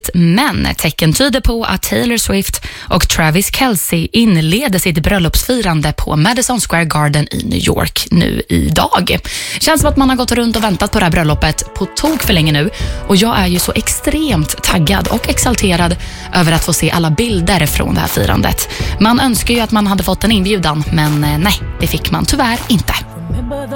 Men tecken tyder på att Taylor Swift och Travis Kelce inleder sitt bröllopsfirande på Madison Square Garden i New York nu idag. Känns som att man har gått runt och väntat på det här bröllopet på tok för länge nu. Och jag är ju så extremt taggad och exalterad över att få se alla bilder från det här firandet. Man önskar ju att man hade fått en inbjudan, men nej, det fick man tyvärr inte.